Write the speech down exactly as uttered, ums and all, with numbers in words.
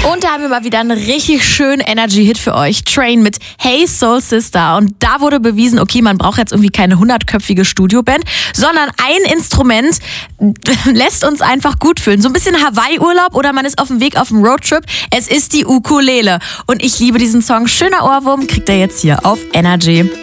Und da haben wir mal wieder einen richtig schönen Energy-Hit für euch. Train mit Hey Soul Sister. Und da wurde bewiesen, okay, man braucht jetzt irgendwie keine hundertköpfige Studioband, sondern ein Instrument lässt uns einfach gut fühlen. So ein bisschen Hawaii-Urlaub oder man ist auf dem Weg auf einen Roadtrip. Es ist die Ukulele. Und ich liebe diesen Song. Schöner Ohrwurm kriegt er jetzt hier auf Energy.